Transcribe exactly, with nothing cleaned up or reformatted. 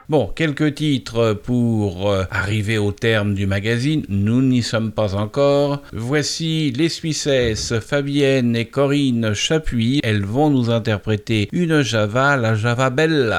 Bon, quelques titres pour euh, arriver au terme du magazine. Nous n'y sommes pas encore. Voici les Suissesses Fabienne et Corinne Chapuis. Elles vont nous interpréter une Java, la Java Bella.